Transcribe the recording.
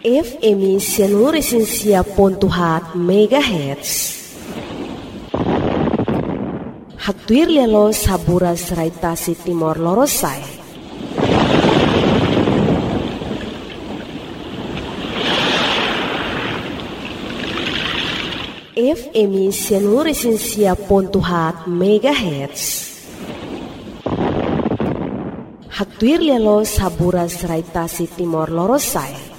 FM Sianuresensia.4 MHz. Hatuir lelo sabura serai tasi Timor Lorosai. FM Sianuresensia.4 MHz. Hatuir lelo sabura serai tasi Timor Lorosai.